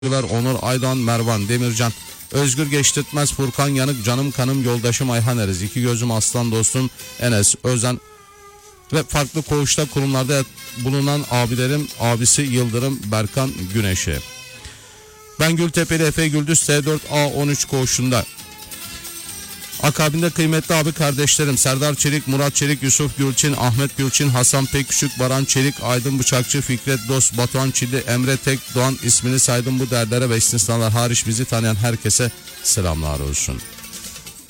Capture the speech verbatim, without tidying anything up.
Onur Aydan, Mervan Demircan, Özgür Geçtirtmez, Furkan Yanık, canım kanım yoldaşım Ayhan Erez, iki gözüm aslan dostum Enes Özen ve farklı koğuşta kurumlarda bulunan abilerim, abisi Yıldırım Berkan Güneş'e. Ben Gültepe'li Efe Güldüz T dört A on üç koğuşunda. Akabinde kıymetli abi kardeşlerim Serdar Çelik, Murat Çelik, Yusuf Gülçin, Ahmet Gülçin, Hasan Pekküçük, Baran Çelik, Aydın Bıçakçı, Fikret Dost, Batuhan Çilli, Emre Tek Doğan, ismini saydım bu derlere ve istisnalar hariç bizi tanıyan herkese selamlar olsun.